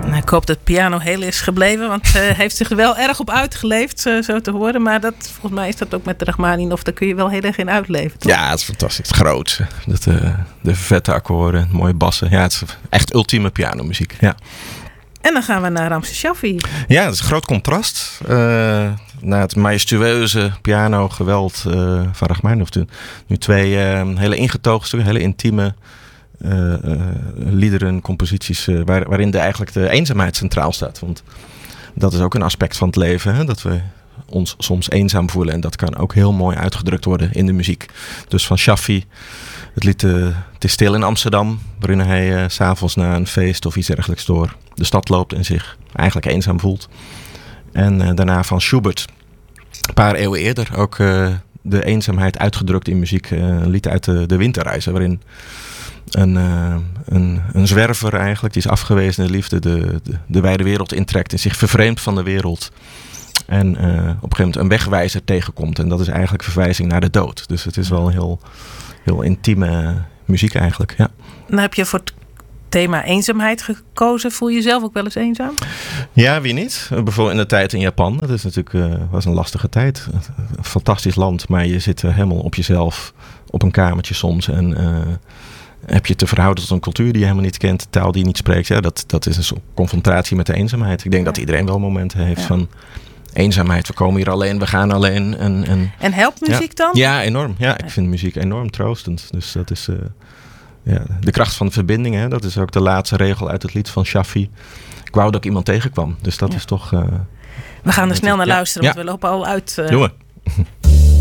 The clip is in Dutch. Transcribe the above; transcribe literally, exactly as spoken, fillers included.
Nou, ik hoop dat piano heel is gebleven, want hij uh, heeft zich er wel erg op uitgeleefd, uh, zo te horen. Maar dat, volgens mij is dat ook met de Rachmaninoff, daar kun je wel heel erg in uitleven, toch? Ja, het is fantastisch. Het grootste. Dat, uh, de vette akkoorden, mooie bassen. Ja, het is echt ultieme pianomuziek. Ja. En dan gaan we naar Ramses Shaffi. Ja, dat is een groot contrast. Uh, naar het majestueuze piano-geweld uh, van Rachmaninoff. Nu twee uh, hele ingetogen stukken, hele intieme uh, uh, liederen, composities, uh, waar, waarin de, eigenlijk de eenzaamheid centraal staat. Want dat is ook een aspect van het leven, hè? Dat we ons soms eenzaam voelen. En dat kan ook heel mooi uitgedrukt worden in de muziek. Dus van Shaffi, het lied uh, Het is stil in Amsterdam, waarin hij uh, 's avonds na een feest of iets dergelijks door de stad loopt en zich eigenlijk eenzaam voelt. En uh, daarna van Schubert, een paar eeuwen eerder, ook uh, de eenzaamheid uitgedrukt in muziek. Uh, een lied uit de, de Winterreizen, waarin een, uh, een, een zwerver eigenlijk, die is afgewezen in de liefde, de, de, de wijde wereld intrekt en zich vervreemdt van de wereld. En uh, op een gegeven moment een wegwijzer tegenkomt. En dat is eigenlijk verwijzing naar de dood. Dus het is wel heel, heel intieme muziek eigenlijk, ja. Dan heb je voor het thema eenzaamheid gekozen. Voel je jezelf ook wel eens eenzaam? Ja, wie niet? Bijvoorbeeld in de tijd in Japan. Dat is natuurlijk, uh, was een lastige tijd. Een fantastisch land, maar je zit helemaal op jezelf op een kamertje soms. En uh, heb je te verhouden tot een cultuur die je helemaal niet kent, taal die je niet spreekt. Ja, dat, dat is een soort confrontatie met de eenzaamheid. Ik denk ja. dat iedereen wel momenten heeft ja. van eenzaamheid. We komen hier alleen, we gaan alleen. En, en, en helpt muziek ja. dan? Ja, enorm. Ja, ik vind muziek enorm troostend. Dus dat is uh, ja, de kracht van de verbinding. Hè? Dat is ook de laatste regel uit het lied van Shaffi. Ik wou dat ik iemand tegenkwam. Dus dat ja. is toch... Uh, we gaan er snel naar ja. luisteren, want ja. we lopen al uit. Uh, Doe we.